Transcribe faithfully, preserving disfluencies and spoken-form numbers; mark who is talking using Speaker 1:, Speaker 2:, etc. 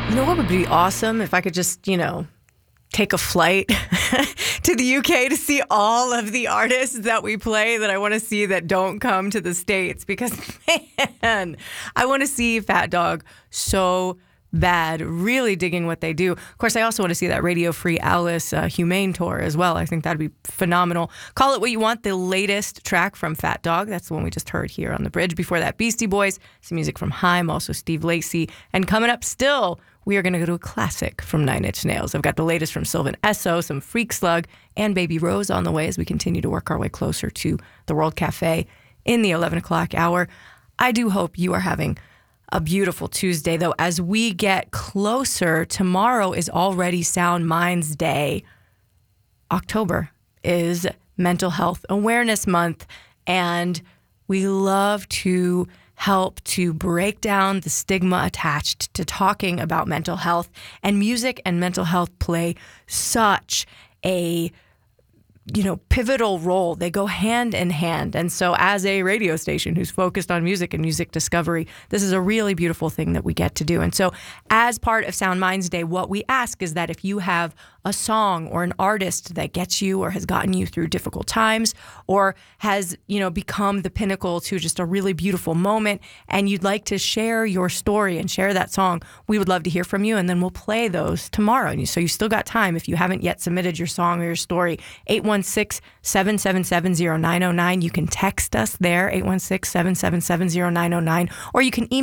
Speaker 1: You know what would be awesome if I could just, you know, take a flight to the U K to see all of the artists that we play that I want to see that don't come to the States, because, man, I want to see Fat Dog so bad, really digging what they do. Of course, I also want to see that Radio Free Alice uh, Humane tour as well. I think that'd be phenomenal. Call It What You Want, the latest track from Fat Dog. That's the one we just heard here on the bridge. Before that, Beastie Boys, some music from Haim, also Steve Lacy. And coming up still, we are going to go to a classic from Nine Inch Nails. I've got the latest from Sylvan Esso, some Freak Slug, and Baby Rose on the way as we continue to work our way closer to the World Cafe in the eleven o'clock hour. I do hope you are having a beautiful Tuesday, though. As we get closer, tomorrow is already Sound Minds Day. October is Mental Health Awareness Month, and we love to help to break down the stigma attached to talking about mental health. And music and mental health play such a you know, pivotal role. They go hand in hand. And so as a radio station who's focused on music and music discovery, this is a really beautiful thing that we get to do. And so as part of Sound Minds Day, what we ask is that if you have a song or an artist that gets you or has gotten you through difficult times or has, you know, become the pinnacle to just a really beautiful moment, and you'd like to share your story and share that song, we would love to hear from you, and then we'll play those tomorrow. And so you still got time if you haven't yet submitted your song or your story. eight one six, seven seven seven, zero nine zero nine. You can text us there, eight one six, seven seven seven, zero nine zero nine, or you can email